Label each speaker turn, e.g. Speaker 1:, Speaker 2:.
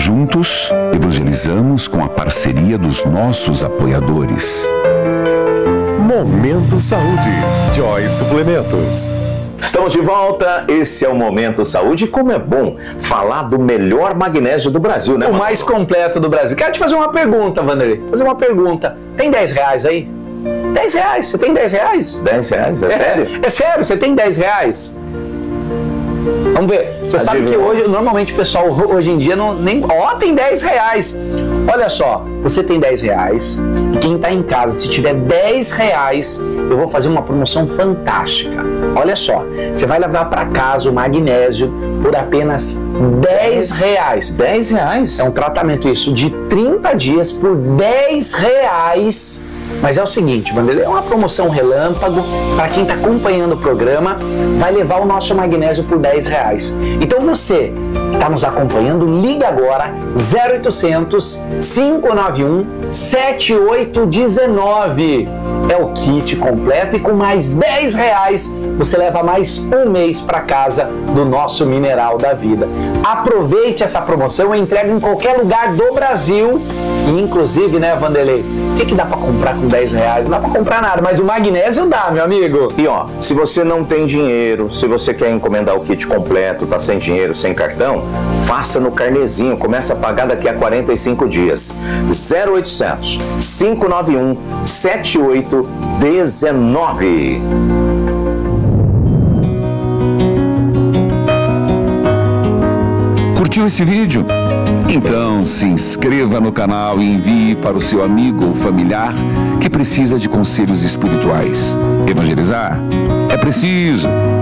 Speaker 1: Juntos, evangelizamos com a parceria dos nossos apoiadores.
Speaker 2: Momento Saúde, Joy Suplementos.
Speaker 3: Estamos de volta, esse é o Momento Saúde. E como é bom falar do melhor magnésio do Brasil, né?
Speaker 4: O mais completo do Brasil. Quero te fazer uma pergunta, Vanderlei. Fazer uma pergunta. Tem R$10 aí? R$10, você tem R$10?
Speaker 3: R$10? É sério?
Speaker 4: É sério, você tem R$10? Vamos ver. Você sabe que hoje, normalmente o pessoal hoje em dia tem R$10. Olha só, você tem R$10 e quem está em casa, se tiver R$10, eu vou fazer uma promoção fantástica. Olha só, você vai levar para casa o magnésio por apenas R$10.
Speaker 3: R$10?
Speaker 4: É um tratamento isso de 30 dias por R$10. Mas é o seguinte, Vanderlei, é uma promoção relâmpago para quem está acompanhando o programa, vai levar o nosso magnésio por R$10. Então você está nos acompanhando, liga agora 0800 591 7819. É o kit completo e com mais R$10 você leva mais um mês para casa do nosso Mineral da Vida. Aproveite essa promoção, entrega em qualquer lugar do Brasil. E inclusive, né, Vanderlei, o que dá para comprar com R$10? Não dá para comprar nada, mas o magnésio dá, meu amigo.
Speaker 3: E ó, se você não tem dinheiro, se você quer encomendar o kit completo, tá sem dinheiro, sem cartão, faça no carnezinho, começa a pagar daqui a 45 dias. 0800 591 7819.
Speaker 1: Curtiu esse vídeo? Então se inscreva no canal e envie para o seu amigo ou familiar que precisa de conselhos espirituais. Evangelizar é preciso.